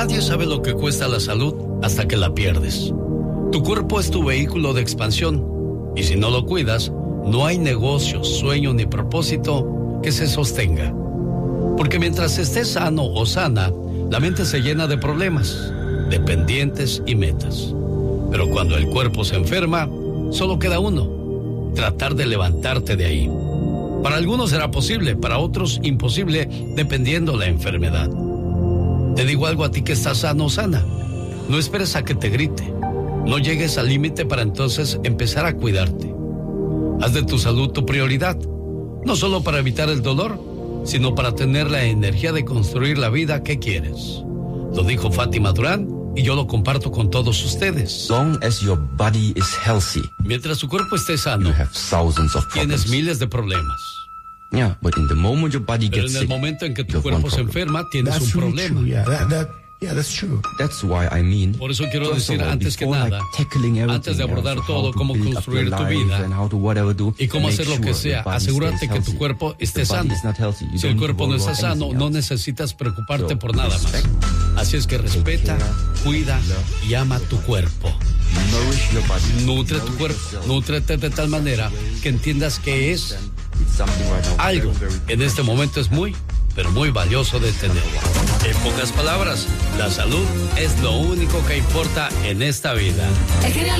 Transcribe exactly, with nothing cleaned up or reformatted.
Nadie sabe lo que cuesta la salud hasta que la pierdes. Tu cuerpo es tu vehículo de expansión y si no lo cuidas, no hay negocio, sueño ni propósito que se sostenga. Porque mientras estés sano o sana, la mente se llena de problemas, de pendientes y metas. Pero cuando el cuerpo se enferma, solo queda uno: tratar de levantarte de ahí. Para algunos será posible, para otros imposible, dependiendo la enfermedad. Te digo algo a ti que estás sano o sana. No esperes a que te grite. No llegues al límite para entonces empezar a cuidarte. Haz de tu salud tu prioridad, no solo para evitar el dolor, sino para tener la energía de construir la vida que quieres. Lo dijo Fátima Durán y yo lo comparto con todos ustedes. Long as your body is healthy, mientras tu cuerpo esté sano, you have thousands of tienes miles de problemas. Yeah, but in the moment your body Pero gets en el sick, momento en que tu you have cuerpo one se problem. enferma, tienes That's un really problema. true, yeah. That, that, yeah, that's true. That's why I mean, Por eso quiero first of decir all, antes que before, nada, like, tackling everything antes de abordar else, todo, how to cómo build up construir your tu life vida and how to whatever do, y cómo make hacer lo sure que your sea, body asegúrate stays que tu healthy. cuerpo If esté the body sano. is not healthy, you Si el don't cuerpo no worry está about sano, anything no else. necesitas preocuparte So, por nada más. respect, Así es que respeta, care, cuida y ama tu cuerpo. Nourish your body. Nutre tu Nourish cuerpo, yourself. nútrete de tal manera que entiendas que es It's something right now algo very, very que en este momento es muy, pero muy valioso de tener. En pocas palabras, la salud es lo único que importa en esta vida. El genio